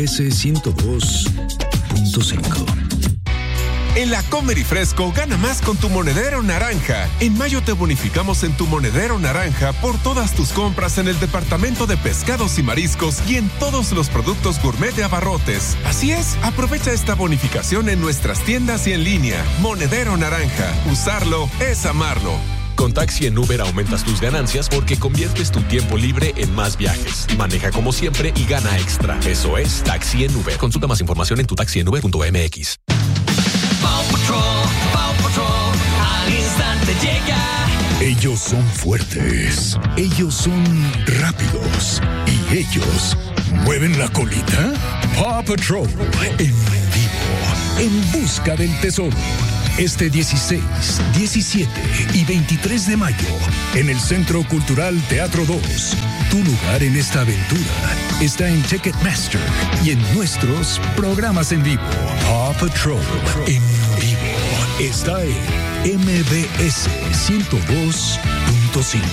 S102.5. En la Comer y Fresco, gana más con tu monedero naranja. En mayo te bonificamos en tu monedero naranja por todas tus compras en el departamento de pescados y mariscos y en todos los productos gourmet de Abarrotes. Así es, aprovecha esta bonificación en nuestras tiendas y en línea. Monedero naranja. Usarlo es amarlo. Con Taxi en Uber aumentas tus ganancias porque conviertes tu tiempo libre en más viajes. Maneja como siempre y gana extra. Eso es Taxi en Uber. Consulta más información en tutaxienUber.mx. Paw Patrol, al instante llega. Ellos son fuertes, ellos son rápidos y ellos mueven la colita. Paw Patrol, en vivo, en busca del tesoro. Este 16, 17 y 23 de mayo, en el Centro Cultural Teatro 2. Tu lugar en esta aventura está en Ticketmaster y en nuestros programas en vivo. Paw Patrol en vivo está en MBS 102.5.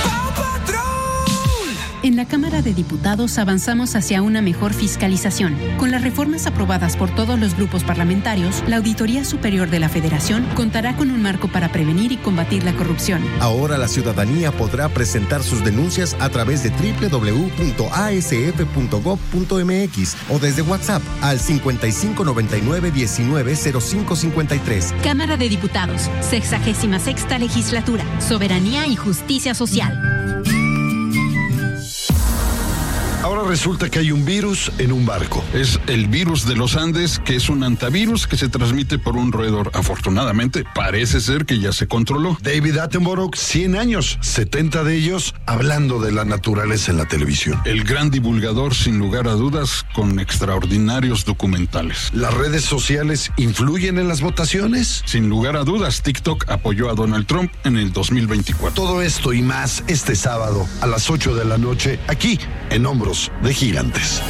En la Cámara de Diputados avanzamos hacia una mejor fiscalización. Con las reformas aprobadas por todos los grupos parlamentarios, la Auditoría Superior de la Federación contará con un marco para prevenir y combatir la corrupción. Ahora la ciudadanía podrá presentar sus denuncias a través de www.asf.gov.mx o desde WhatsApp al 5599-190553. Cámara de Diputados, 66ª Legislatura, Soberanía y Justicia Social. Ahora resulta que hay un virus en un barco. Es el virus de los Andes, que es un antivirus que se transmite por un roedor. Afortunadamente, parece ser que ya se controló. David Attenborough, 100 años, 70 de ellos hablando de la naturaleza en la televisión. El gran divulgador, sin lugar a dudas, con extraordinarios documentales. ¿Las redes sociales influyen en las votaciones? Sin lugar a dudas, TikTok apoyó a Donald Trump en el 2024. Todo esto y más este sábado a las 8 de la noche, aquí en Hombros de Gigantes.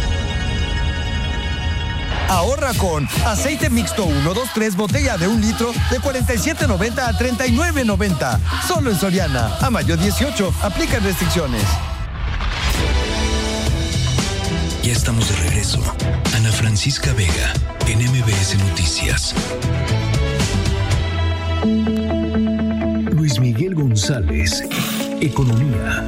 Ahorra con aceite mixto 1, 2, 3, botella de 1 litro de $47.90 a $39.90. Solo en Soriana. A mayo 18. Aplican restricciones. Ya estamos de regreso. Ana Francisca Vega, en MBS Noticias. Luis Miguel González, Economía.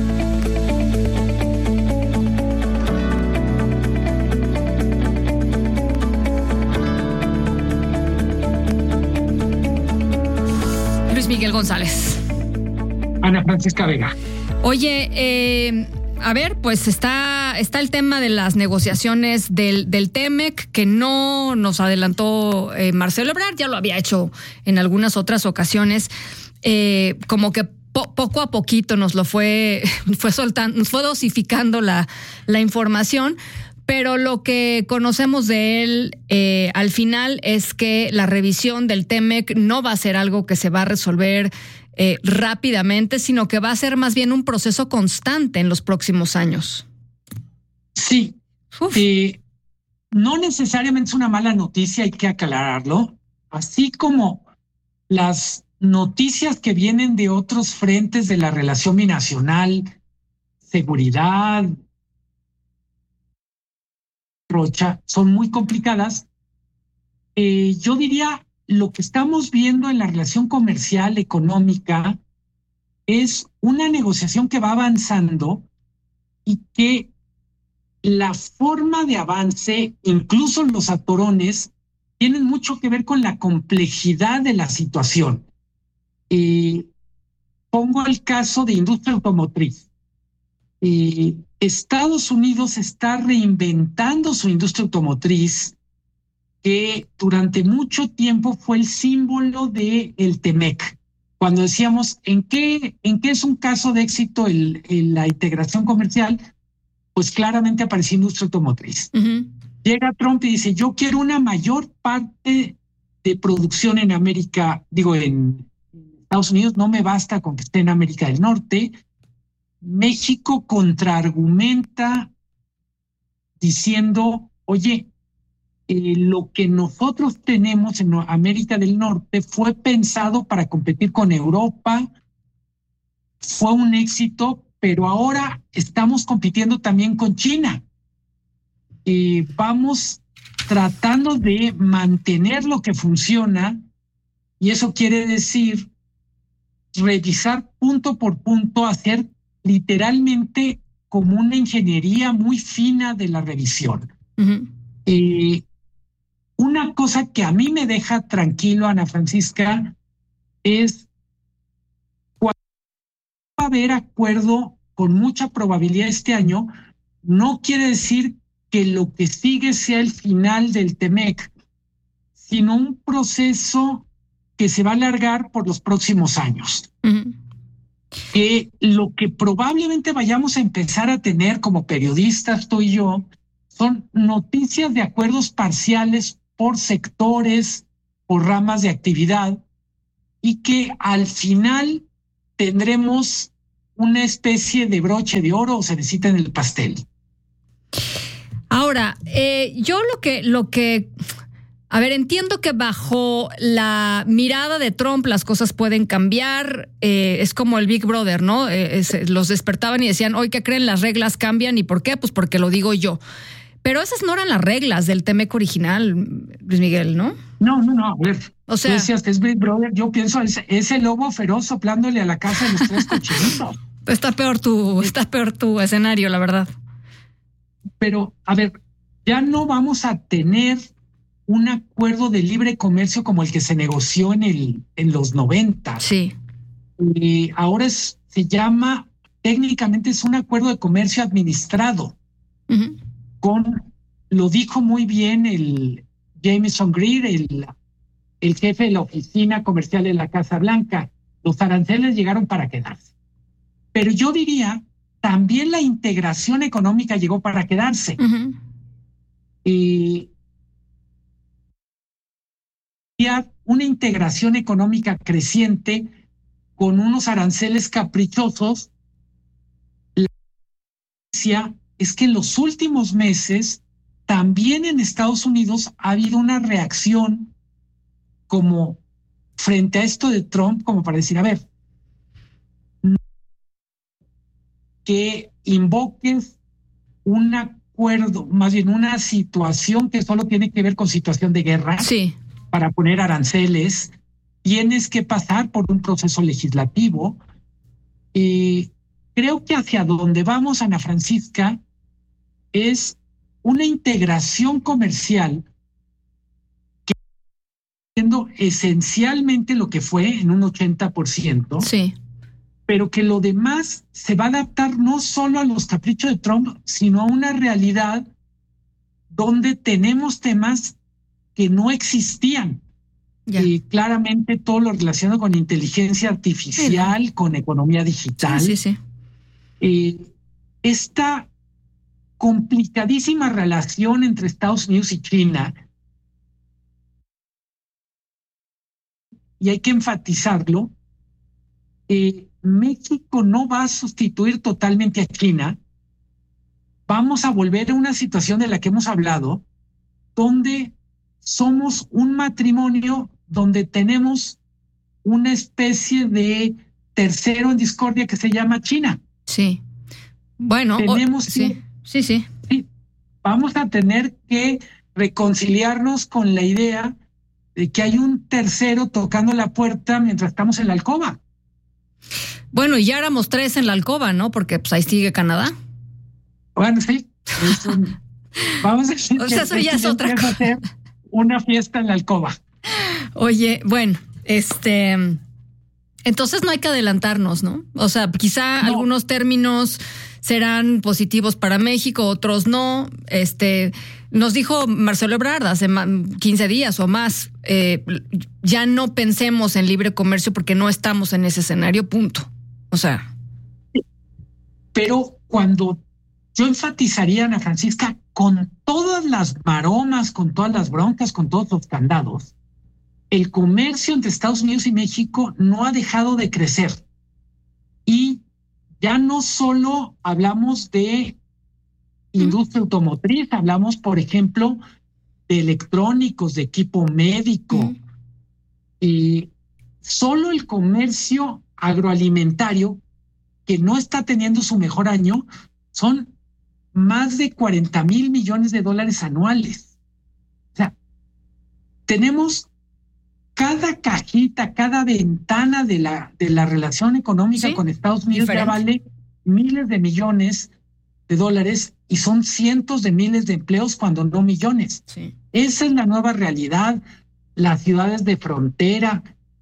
Miguel González. Ana Francisca Vega. Oye, a ver, pues está el tema de las negociaciones del TEMEC, que no nos adelantó Marcelo Ebrard, ya lo había hecho en algunas otras ocasiones, como que poco a poquito nos lo fue soltando, nos fue dosificando la información. Pero lo que conocemos de él al final es que la revisión del TEMEC no va a ser algo que se va a resolver rápidamente, sino que va a ser más bien un proceso constante en los próximos años. Sí. No necesariamente es una mala noticia, hay que aclararlo. Así como las noticias que vienen de otros frentes de la relación binacional, seguridad, Rocha, son muy complicadas. Yo diría, lo que estamos viendo en la relación comercial, económica, es una negociación que va avanzando y que la forma de avance, incluso los atorones, tienen mucho que ver con la complejidad de la situación. Pongo el caso de industria automotriz. Estados Unidos está reinventando su industria automotriz, que durante mucho tiempo fue el símbolo del TEMEC. Cuando decíamos en qué es un caso de éxito la integración comercial, pues claramente apareció industria automotriz. Uh-huh. Llega Trump y dice, yo quiero una mayor parte de producción en América, en Estados Unidos, no me basta con que esté en América del Norte. México contraargumenta diciendo, oye, lo que nosotros tenemos en América del Norte fue pensado para competir con Europa, fue un éxito, pero ahora estamos compitiendo también con China. vamos tratando de mantener lo que funciona, y eso quiere decir revisar punto por punto, hacer literalmente como una ingeniería muy fina de la revisión. Uh-huh. Una cosa que a mí me deja tranquilo, Ana Francisca, es cuando va a haber acuerdo con mucha probabilidad este año, no quiere decir que lo que sigue sea el final del TEMEC, sino un proceso que se va a alargar por los próximos años. Uh-huh. Lo que probablemente vayamos a empezar a tener como periodistas, tú y yo, son noticias de acuerdos parciales por sectores, por ramas de actividad, y que al final tendremos una especie de broche de oro o cerecita en el pastel. Ahora, yo lo que a ver, entiendo que bajo la mirada de Trump las cosas pueden cambiar, es como el Big Brother, ¿no? Los despertaban y decían, hoy, ¿qué creen? Las reglas cambian. ¿Y por qué? Pues porque lo digo yo. Pero esas no eran las reglas del TEMEC original, Luis Miguel, ¿no? No, a ver. O sea, tú decías que es Big Brother, yo pienso ese lobo feroz soplándole a la casa de los tres cochinitos. Está peor tu escenario, la verdad. Pero, a ver, ya no vamos a tener un acuerdo de libre comercio como el que se negoció en los 90. Sí. Ahora se llama, técnicamente es un acuerdo de comercio administrado. Uh-huh. Lo dijo muy bien el Jameson Greer, el jefe de la oficina comercial de la Casa Blanca. Los aranceles llegaron para quedarse. Pero yo diría, también la integración económica llegó para quedarse. Uh-huh. Una integración económica creciente con unos aranceles caprichosos. La noticia es que en los últimos meses también en Estados Unidos ha habido una reacción como frente a esto de Trump, como para decir, a ver, que invoques un acuerdo, más bien una situación que solo tiene que ver con situación de guerra. Sí. Para poner aranceles, tienes que pasar por un proceso legislativo. Creo que hacia donde vamos, Ana Francisca, es una integración comercial que siendo esencialmente lo que fue en un 80%. Sí. Pero que lo demás se va a adaptar no solo a los caprichos de Trump, sino a una realidad donde tenemos temas que no existían. Claramente todo lo relacionado con inteligencia artificial, con economía digital. Sí. Esta complicadísima relación entre Estados Unidos y China, y hay que enfatizarlo, México no va a sustituir totalmente a China. Vamos a volver a una situación de la que hemos hablado, donde somos un matrimonio donde tenemos una especie de tercero en discordia que se llama China. Sí. Bueno, sí. Vamos a tener que reconciliarnos con la idea de que hay un tercero tocando la puerta mientras estamos en la alcoba. Bueno, y ya éramos 3 en la alcoba, ¿no? Porque pues ahí sigue Canadá. Bueno, sí. Vamos a decir o sea, eso ya es otra cosa. Hacer una fiesta en la alcoba. Oye, bueno, entonces no hay que adelantarnos, ¿no? O sea, quizá algunos términos serán positivos para México, otros no. Nos dijo Marcelo Ebrard hace 15 días o más, ya no pensemos en libre comercio porque no estamos en ese escenario, punto. O sea. Pero cuando yo enfatizaría, Ana Francisca, con todas las maromas, con todas las broncas, con todos los candados, el comercio entre Estados Unidos y México no ha dejado de crecer. Y ya no solo hablamos de industria automotriz, hablamos, por ejemplo, de electrónicos, de equipo médico. Solo el comercio agroalimentario, que no está teniendo su mejor año, son más de 40 mil millones de dólares anuales. O sea, tenemos cada cajita, cada ventana de la relación económica con Estados Unidos ya vale miles de millones de dólares y son cientos de miles de empleos cuando no millones. Sí. Esa es la nueva realidad. Las ciudades de frontera.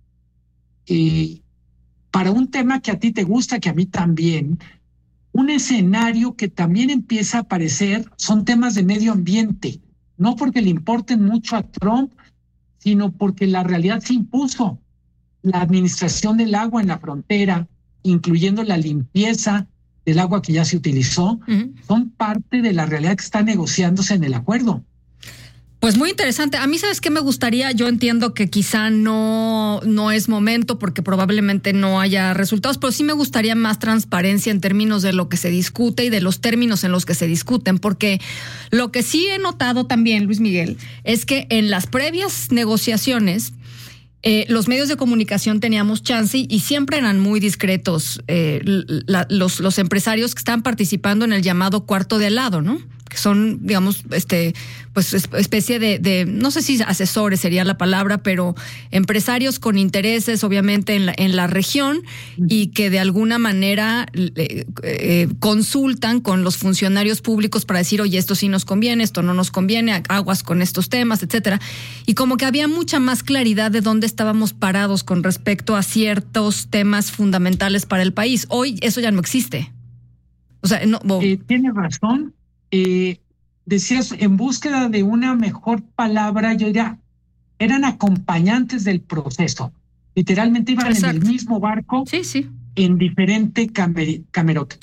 Para un tema que a ti te gusta, que a mí también, un escenario que también empieza a aparecer son temas de medio ambiente. No porque le importen mucho a Trump, sino porque la realidad se impuso. La administración del agua en la frontera, incluyendo la limpieza del agua que ya se utilizó, son parte de la realidad que está negociándose en el acuerdo. Pues muy interesante. A mí, ¿sabes qué me gustaría? Yo entiendo que quizá no es momento porque probablemente no haya resultados, pero sí me gustaría más transparencia en términos de lo que se discute y de los términos en los que se discuten, porque lo que sí he notado también, Luis Miguel, es que en las previas negociaciones los medios de comunicación teníamos chance y siempre eran muy discretos los empresarios que están participando en el llamado cuarto de al lado, ¿no? Que son, digamos, pues especie de no sé si asesores sería la palabra, pero empresarios con intereses obviamente en la región y que de alguna manera consultan con los funcionarios públicos para decir, oye, esto sí nos conviene, esto no nos conviene, aguas con estos temas, etcétera. Y como que había mucha más claridad de dónde estábamos parados con respecto a ciertos temas fundamentales para el país. Hoy eso ya no existe. O sea, no. Tienes razón. Decías, en búsqueda de una mejor palabra, yo diría, eran acompañantes del proceso. Literalmente iban en el mismo barco, en diferente camerote.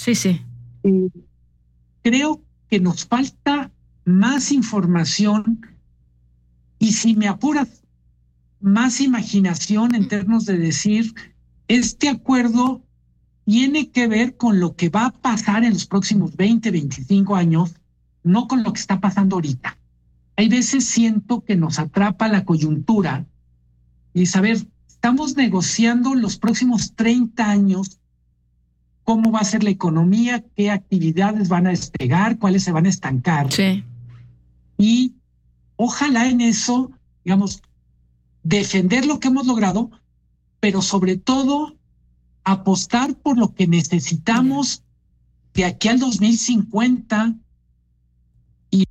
Creo que nos falta más información y, si me apuras, más imaginación en términos de decir, este acuerdo tiene que ver con lo que va a pasar en los próximos 20, 25 años, no con lo que está pasando ahorita. Hay veces siento que nos atrapa la coyuntura y saber, estamos negociando los próximos 30 años, cómo va a ser la economía, qué actividades van a despegar, cuáles se van a estancar. Sí. Y ojalá en eso, digamos, defender lo que hemos logrado, pero sobre todo apostar por lo que necesitamos de aquí al 2050 y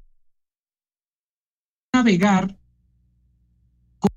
navegar con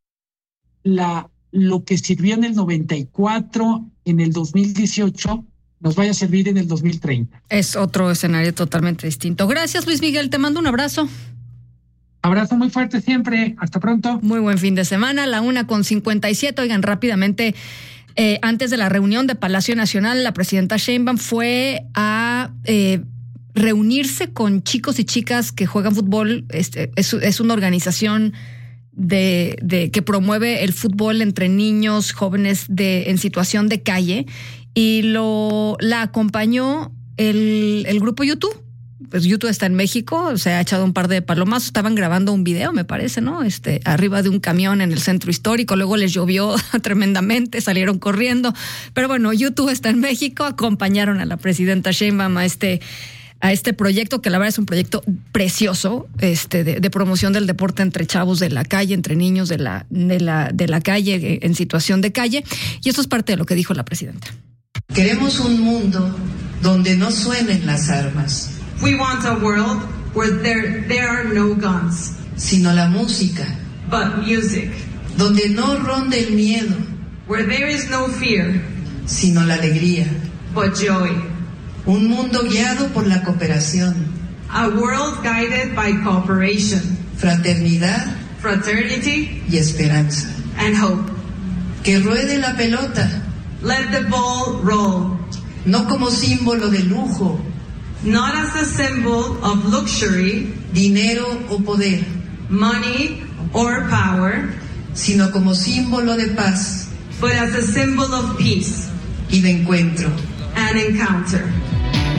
lo que sirvió en el 94, en el 2018, nos vaya a servir en el 2030. Es otro escenario totalmente distinto. Gracias, Luis Miguel. Te mando un abrazo. Abrazo muy fuerte siempre. Hasta pronto. Muy buen fin de semana. 1:57. Oigan, rápidamente, antes de la reunión de Palacio Nacional, la presidenta Sheinbaum fue a reunirse con chicos y chicas que juegan fútbol. Es una organización que promueve el fútbol entre niños, jóvenes en situación de calle, y la acompañó el grupo YouTube. Pues YouTube está en México, se ha echado un par de palomazos, estaban grabando un video, me parece, ¿no? Arriba de un camión en el centro histórico, luego les llovió tremendamente, salieron corriendo, pero bueno, YouTube está en México, acompañaron a la presidenta Sheinbaum a este proyecto, que la verdad es un proyecto precioso, de promoción del deporte entre chavos de la calle, entre niños de la calle, en situación de calle, y esto es parte de lo que dijo la presidenta. Queremos un mundo donde no suenen las armas. We want a world where there are no guns, sino la música. But music. Donde no ronde el miedo, where there is no fear, sino la alegría. But joy. Un mundo guiado por la cooperación. A world guided by cooperation. Fraternidad. Fraternity. Y esperanza. And hope. Que ruede la pelota. Let the ball roll. No como símbolo de lujo. Not as a symbol of luxury, dinero o poder, money or power, sino como símbolo de paz, but as a symbol of peace y de encuentro. And encounter.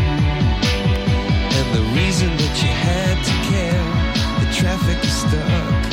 And the reason that you had to care, the traffic is stuck.